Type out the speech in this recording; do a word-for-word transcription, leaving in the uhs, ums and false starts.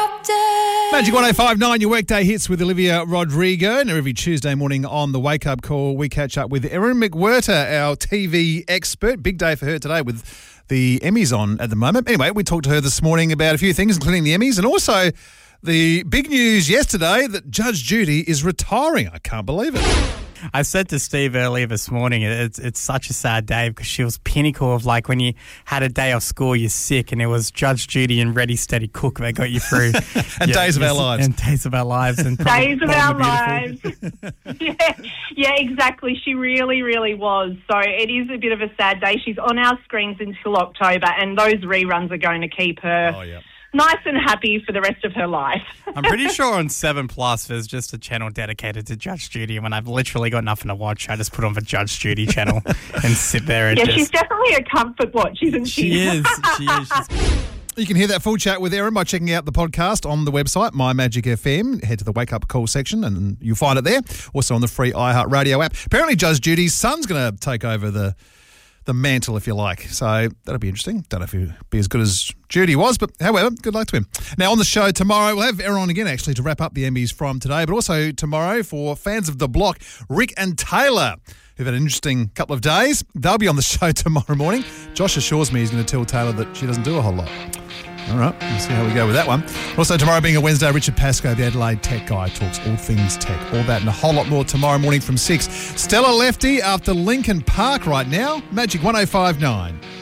update. Magic one oh five nine, your workday hits with Olivia Rodrigo. And every Tuesday morning on the Wake Up Call, we catch up with Erin McWhirter, our T V expert. Big day for her today with the Emmys on at the moment. Anyway, we talked to her this morning about a few things, including the Emmys, and also the big news yesterday that Judge Judy is retiring. I can't believe it. I said to Steve earlier this morning, it's it's such a sad day because she was pinnacle of like when you had a day off school, you're sick, and it was Judge Judy and Ready Steady Cook that got you through. and yeah, Days of yes, Our Lives. And Days of Our Lives. And Days of Our Lives. Beautiful. yeah, yeah, exactly. She really, really was. So it is a bit of a sad day. She's on our screens until October, and those reruns are going to keep her... Oh, yeah. nice and happy for the rest of her life. I'm pretty sure on seven Plus there's just a channel dedicated to Judge Judy, and when I've literally got nothing to watch, I just put on the Judge Judy channel and sit there and yeah, just... she's definitely a comfort watch, isn't she? She is. She is. She's... You can hear that full chat with Erin by checking out the podcast on the website, My Magic F M. Head to the Wake Up Call section and you'll find it there. Also on the free iHeartRadio app. Apparently Judge Judy's son's going to take over the... the mantle, if you like. So that'll be interesting. Don't know if he'll be as good as Judy was, but however, good luck to him. Now, on the show tomorrow, we'll have Erin on again, actually, to wrap up the Emmys from today, but also tomorrow for fans of The Block, Rick and Taylor, who've had an interesting couple of days. They'll be on the show tomorrow morning. Josh assures me he's going to tell Taylor that she doesn't do a whole lot. All right, we'll see how we go with that one. Also tomorrow being a Wednesday, Richard Pascoe, the Adelaide tech guy, talks all things tech. All that and a whole lot more tomorrow morning from six. Stella Lefty after Lincoln Park right now. Magic one oh five nine.